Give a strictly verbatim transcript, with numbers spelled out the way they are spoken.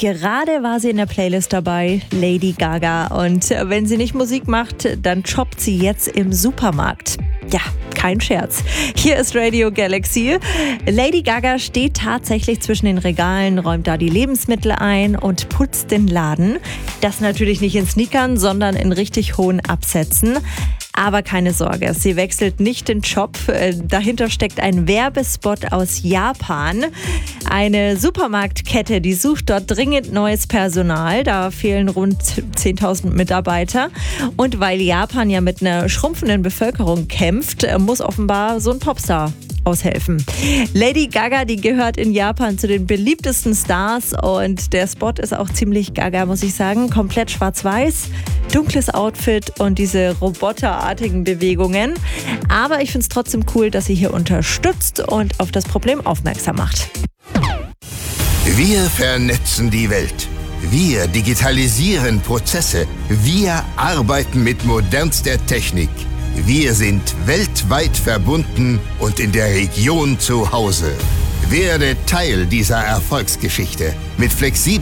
Gerade war sie in der Playlist dabei, Lady Gaga. Und wenn sie nicht Musik macht, dann shoppt sie jetzt im Supermarkt. Ja, kein Scherz. Hier ist Radio Galaxy. Lady Gaga steht tatsächlich zwischen den Regalen, räumt da die Lebensmittel ein und putzt den Laden. Das natürlich nicht in Sneakern, sondern in richtig hohen Absätzen. Aber keine Sorge, sie wechselt nicht den Job. Dahinter steckt ein Werbespot aus Japan. Eine Supermarktkette, die sucht dort dringend neues Personal. Da fehlen rund zehntausend Mitarbeiter. Und weil Japan ja mit einer schrumpfenden Bevölkerung kämpft, muss offenbar so ein Popstar aushelfen. Lady Gaga, die gehört in Japan zu den beliebtesten Stars und der Spot ist auch ziemlich Gaga, muss ich sagen. Komplett schwarz-weiß, dunkles Outfit und diese roboterartigen Bewegungen. Aber ich finde es trotzdem cool, dass sie hier unterstützt und auf das Problem aufmerksam macht. Wir vernetzen die Welt. Wir digitalisieren Prozesse. Wir arbeiten mit modernster Technik. Wir sind weltweit verbunden und in der Region zu Hause. Werde Teil dieser Erfolgsgeschichte mit flexiblen